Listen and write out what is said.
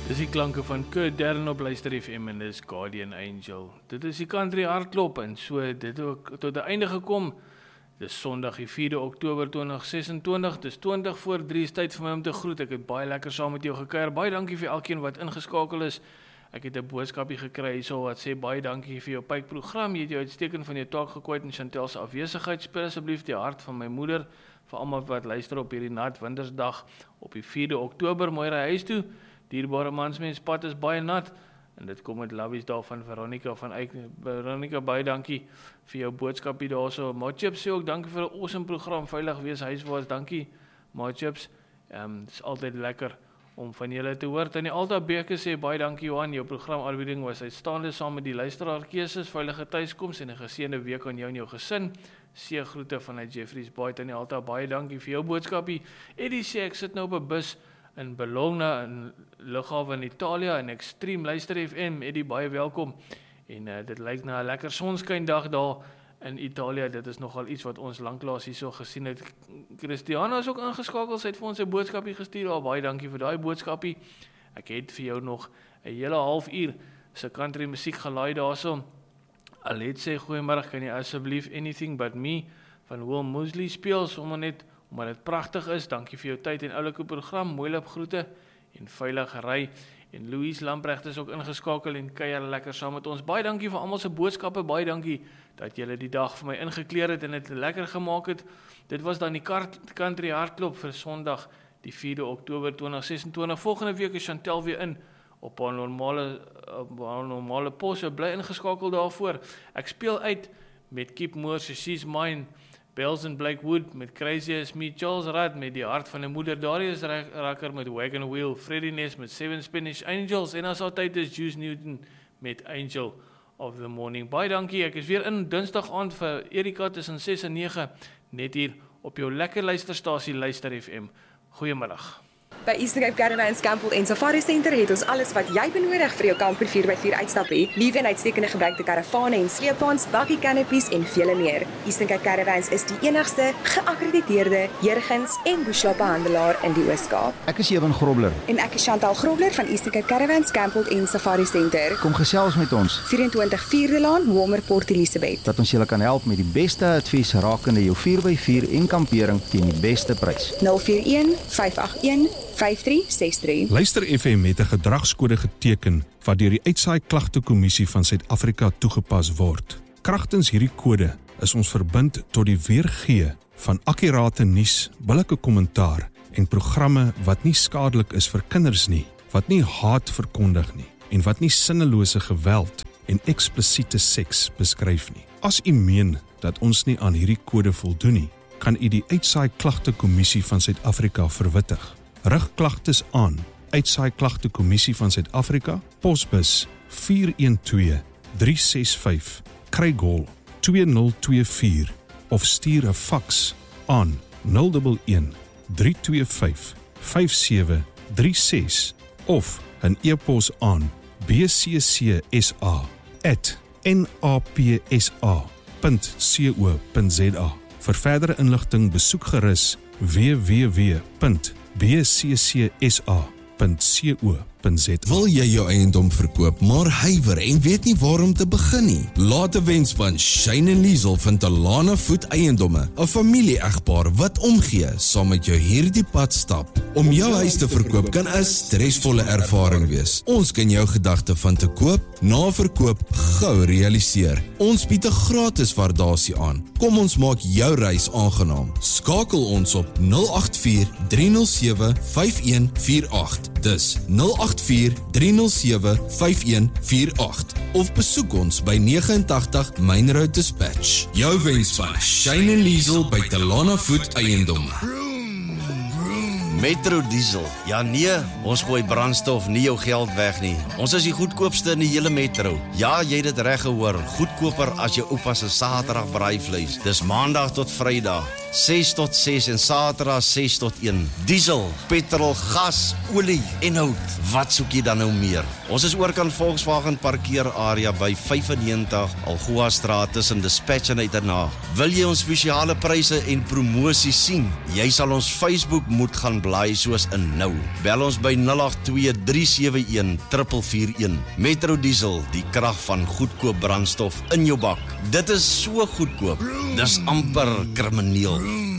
Dis die klanke van Kurt Darren op Luister FM en dis Guardian Angel. Dit is die country hardklop en so dit ook tot die einde gekom. Dis Sondag die 4de Oktober 2026. Dis 20 voor 3 is tyd vir my om te groet. Ek het baie lekker saam met jou gekuier. Baie dankie vir elkeen wat ingeskakel is. Ek het 'n boodskapie gekry hierso wat sê baie dankie vir jou pypprogram. Jy het jou uitstekend van jou taak gekwyt in Chantel se afwesigheid. Speel asseblief die hart van my moeder vir almal wat luister op hierdie nat wintersdag op die 4de Oktober. Mooi ry huis toe. Dierbare mansmens pad is baie nat en dit kom met lovies daar van Veronica van Eyck. Veronica, baie dankie vir jou boodskapie daarso. Maatjips sê ook dankie vir 'n awesome program. Veilig wees huiswaarts. Dankie Maatjips. Dit is altyd lekker om van julle te hoor. En die Alta Beke sê baie dankie Johan. Jou programaanbieding was uitstaande saam met die luisteraarkeuses. Veilige tuiskoms en 'n geseënde week aan jou en jou gesin. Seë groete vanuit Jeffreys Bay in die Alta. Baie dankie vir jou boodskapie. Eddie sê ek sit nou op 'n bus in Bologna in lughawe in Italië en Extreme Luister FM. Eddie, baie welkom. En dit lyk na 'n lekker sonskyn dag daar in Italië. Dit is nogal iets wat ons lanklaas hierso gesien het. Christiana is ook ingeskakel. Sy het vir ons 'n boodskapie gestuur. Baie dankie vir daai boodskapie. Ek het vir jou nog 'n hele halfuur se country musiek gelaai daarso. Alet sê goeiemôre, kan jy asseblief Anything But Me van Will Mosley speel sommer net omdat dit pragtig is. Dankie vir jou tyd en oulike program. Mooi loop groete en veilige ry. En Louise Lamprecht is ook ingeskakel en kuier lekker saam met ons. Baie dankie vir almal se boodskappe. Baie dankie dat julle die dag vir my ingekleer het en dit lekker gemaak het. Dit was dan die country hardklop vir Sondag die 4de Oktober 2026. Volgende week is Chantel weer in op haar normale pos. Bly ingeskakel daarvoor. Ek speel uit met Kip Moore se She's Mine, Bells and Blakewood met Crazy As Me, Charles Rudd met Die Hart van 'n Moeder, Darius Rucker met Wagon Wheel, Freddie Ness met Seven Spanish Angels en as altyd is Juice Newton met Angel of the Morning. Baie dankie, ek is weer in Dinsdag aand vir Erika tussen 6 en 9, net hier op jou lekker luisterstasie Luister FM. Goeiemiddag. By Eastern Cape Caravans Campbell en Safari Center het ons alles wat jy benodig vir jou kamper 4x4 uitstappie. Liewe en uitstekende gebruikte karavane en sleepwaens, bakkie canopies en vele meer. Eastern Cape Caravans is die enigste geakkrediteerde jurgens en bushloopbehandelaar in die Oos-Kaap. Ek is Ewan Grobler. En ek is Chantal Grobler van Eastern Cape Caravans Campbell en Safari Center. Kom gesels met ons. 24 Vierde Laan, Walmer, Port Elizabeth. Dat ons julle kan help met die beste advies rakende jou 4x4 en kampering teen die beste prys. 041 581 5363. Luister FM het 'n gedragskode geteken wat deur die Uitsaai Klagtekommissie van Suid-Afrika toegepas word. Kragtens hierdie kode is ons verbind tot die weergee van akkurate nuus, billike kommentaar en programme wat nie skadelik is vir kinders nie, wat nie haat verkondig nie en wat nie sinnelose geweld en eksplisiete seks beskryf nie. As u meen dat ons nie aan hierdie kode voldoen nie, kan u die Uitsaai Klagtekommissie van Suid-Afrika verwittig. Rig klagtes aan, Uitsaai Klagtekommissie van Suid-Afrika, posbus 412365, Craighall 2024 of stuur 'n faks aan 011 325 5736 of 'n e-pos aan bccsa@napsa.co.za. Vir verdere inligting besoek gerus www.bccsa.co.za. Wil jy jou eiendom verkoop, maar huiwer en weet nie waar om te begin nie? Laat 'n wenspan Shane en Liesel van Talana Voet Eiendomme, 'n familie-egpaar wat omgee saam met jou hierdie pad stap. Om jou huis te verkoop kan 'n stresvolle ervaring wees. Ons kan jou gedagte van te koop na verkoop gou realiseer. Ons bied 'n gratis waardasie aan. Kom ons maak jou reis aangenaam. Skakel ons op 084 307 5148. Dis 084 307 5148 of besoek ons by 89 Main Road Dispatch. Jou wenspan Shane en Liesel by Talana Voet Eiendomme. Metro Diesel. Ja nee, ons gooi brandstof nie jou geld weg nie. Ons is die goedkoopste in die hele metro. Ja, jy het dit reg gehoor. Goedkoper as jou oupa se Saterdag braaivleis. Dis Maandag tot Vrydag, 6 tot 6 en Saterdag 6 tot 1. Diesel, petrol, gas, olie en hout. Wat soek jy dan nou meer? Ons is oorkant Volkswagen parkeerarea by 95 Algoa Straat tussen Dispatch en Uitenhaag. Wil jy ons spesiale pryse en promosies sien? Jy sal ons Facebook moet gaan blaai. laai soos in nou. Bel ons by 082-371-441. Metro Diesel, die krag van goedkoop brandstof in jou bak. Dit is so goedkoop, dis amper krimineel.